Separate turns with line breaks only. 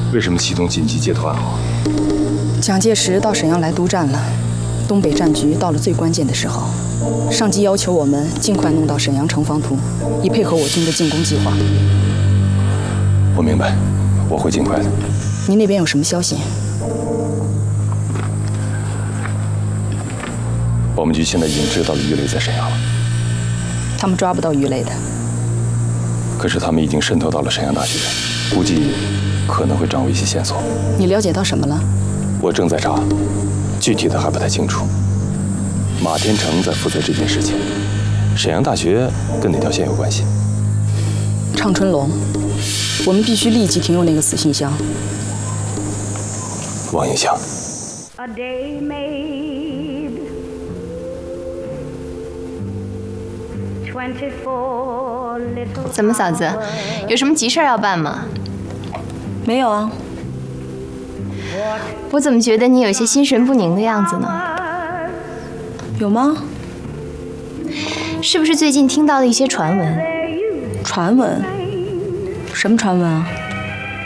为什么启动紧急接头暗号？
蒋介石到沈阳来督战了，东北战局到了最关键的时候，上级要求我们尽快弄到沈阳城防图，以配合我军的进攻计划。
我明白，我会尽快的。
您那边有什么消息？
我们局现在已经知道了鱼雷在沈阳了，
他们抓不到鱼雷的。
可是他们已经渗透到了沈阳大学，估计可能会掌握一些线索。
你了解到什么了？
我正在查，具体的还不太清楚。马天成在负责这件事情，沈阳大学跟哪条线有关系？
畅春龙，我们必须立即停用那个死信箱。
王映香。
怎么，嫂子，有什么急事要办吗？
没有啊。
我怎么觉得你有些心神不宁的样子呢？
有吗？
是不是最近听到了一些传闻？
传闻？什么传闻啊？